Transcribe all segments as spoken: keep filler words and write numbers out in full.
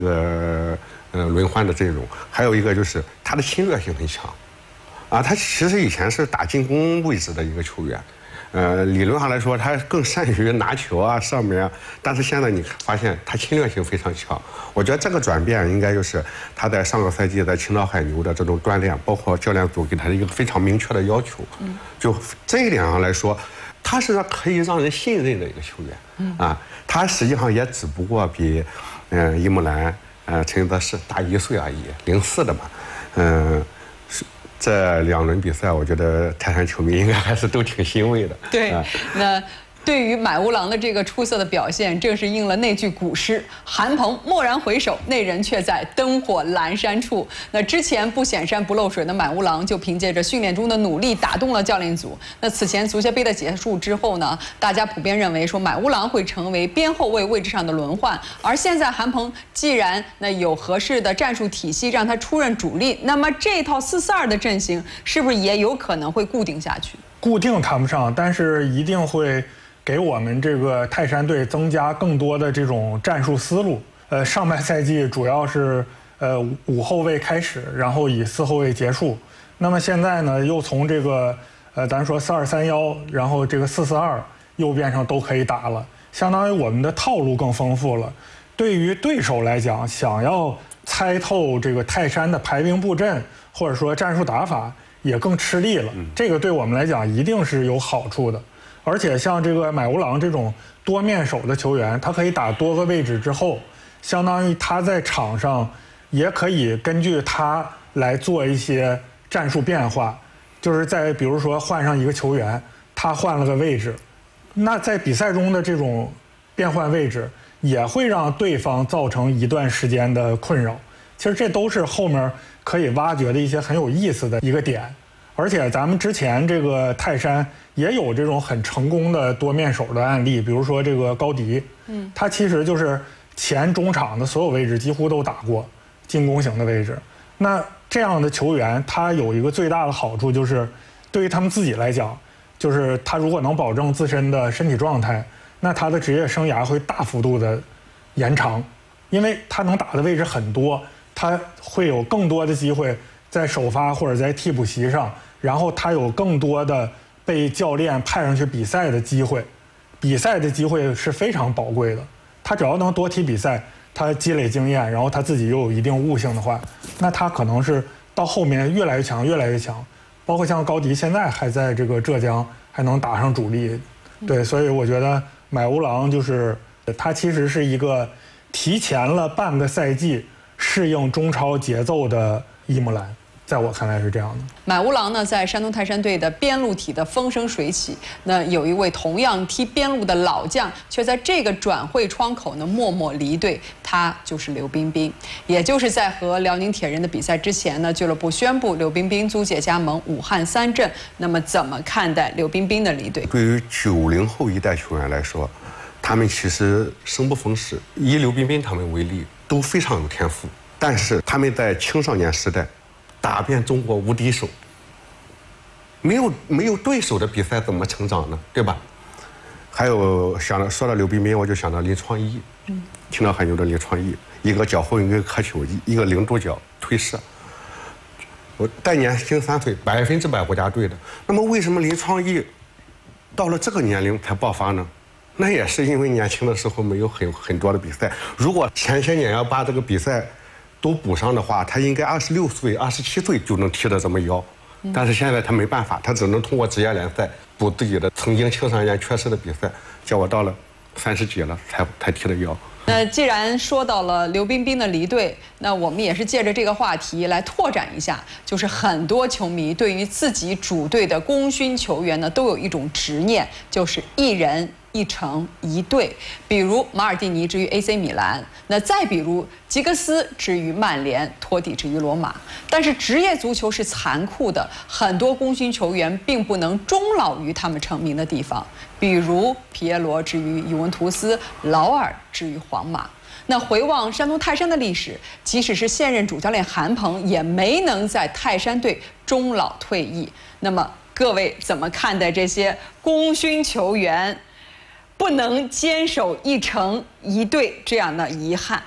呃呃轮换的阵容，还有一个就是他的侵略性很强，啊，他其实以前是打进攻位置的一个球员。 呃，理论上来说，他更善于拿球啊、上面啊，但是现在你发现他侵略性非常强。我觉得这个转变应该就是他在上个赛季在青岛海牛的这种锻炼，包括教练组给他的一个非常明确的要求。嗯，就这一点上来说，他是可以让人信任的一个球员。嗯啊，他实际上也只不过比嗯、呃、伊木兰、呃陈泽世大一岁而已，零四的嘛，嗯、呃。 这两轮比赛，我觉得泰山球迷应该还是都挺欣慰的。 对，啊、那对于买乌郎的这个出色的表现，正是应了那句古诗：“韩鹏蓦然回首，那人却在灯火阑珊处。”那之前不显山不漏水的买乌郎，就凭借着训练中的努力打动了教练组。那此前足协杯的结束之后呢，大家普遍认为说买乌郎会成为边后卫位置上的轮换，而现在韩鹏既然那有合适的战术体系让他出任主力，那么这套四四二的阵型是不是也有可能会固定下去？ 固定谈不上，但是一定会。 给我们这个泰山队增加更多的这种战术思路。呃，上半赛季主要是呃五后卫开始，然后以四后卫结束。那么现在呢，又从这个呃咱说四二三幺，然后这个四四二右边上都可以打了，相当于我们的套路更丰富了。对于对手来讲，想要猜透这个泰山的排兵布阵或者说战术打法，也更吃力了。这个对我们来讲一定是有好处的。 而且像这个买乌郎这种多面手的球员，他可以打多个位置之后，相当于他在场上也可以根据他来做一些战术变化，就是在比如说换上一个球员，他换了个位置，那在比赛中的这种变换位置也会让对方造成一段时间的困扰。其实这都是后面可以挖掘的一些很有意思的一个点。 而且咱们之前这个泰山也有这种很成功的多面手的案例，比如说这个高迪，嗯，他其实就是前中场的所有位置几乎都打过，进攻型的位置。那这样的球员，他有一个最大的好处就是，对于他们自己来讲，就是他如果能保证自身的身体状态，那他的职业生涯会大幅度的延长，因为他能打的位置很多，他会有更多的机会在首发或者在替补席上。 然后他有更多的被教练派上去比赛的机会，比赛的机会是非常宝贵的。他只要能多踢比赛，他积累经验，然后他自己又有一定悟性的话，那他可能是到后面越来越强，越来越强。包括像高迪现在还在这个浙江还能打上主力，对，所以我觉得买乌郎就是他其实是一个提前了半个赛季适应中超节奏的伊木兰。 在我看来是这样的。 买乌郎呢，在山东泰山队的边路体的风生水起。那有一位同样踢边路的老将，却在这个转会窗口呢默默离队，他就是刘彬彬。也就是在和辽宁铁人的比赛之前呢，俱乐部宣布刘彬彬租借加盟武汉三镇。那么怎么看待刘彬彬的离队？ 对于九零后一代球员来说，他们其实生不逢时。以刘彬彬他们为例，都非常有天赋，但是他们在青少年时代。 打遍中国无敌手，没有没有对手的比赛怎么成长呢？对吧？还有想到说到刘彬彬，我就想到林创一，嗯，青岛海牛的林创一，一个脚后一个磕球，一个零度脚推射，我带年轻三岁，百分之百国家队的。那么为什么林创一到了这个年龄才爆发呢？那也是因为年轻的时候没有很很多的比赛。如果前些年要把这个比赛 都补上的话，他应该二十六岁、二十七岁就能踢得这么腰，但是现在他没办法，他只能通过职业联赛补自己的曾经青少年缺失的比赛。叫我到了三十几了才才踢的腰。 那既然说到了刘彬彬的离队，那我们也是借着这个话题来拓展一下，就是很多球迷对于自己主队的功勋球员呢，都有一种执念，就是一人 一城一队，比如马尔蒂尼之于 A C 米兰，那再比如吉格斯之于曼联，托蒂之于罗马。但是职业足球是残酷的，很多功勋球员并不能终老于他们成名的地方，比如皮耶罗之于尤文图斯，劳尔之于皇马。那回望山东泰山的历史，即使是现任主教练韩鹏，也没能在泰山队终老退役。那么各位怎么看待这些功勋球员 不能坚守一城一队这样的遗憾？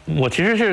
我其实是